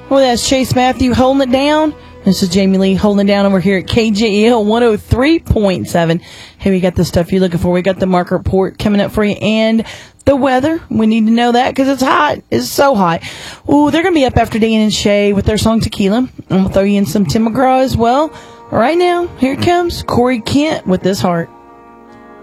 Well, that's Chase Matthew holding it down. This is Jamie Lee holding it down over here at KJEL 103.7. Hey, we got the stuff you're looking for. We got the market report coming up for you and the weather. We need to know that because it's hot. It's so hot. Ooh, they're going to be up after Dan and Shay with their song Tequila. And we'll throw you in some Tim McGraw as well. Right now, here it comes. Corey Kent with This Heart.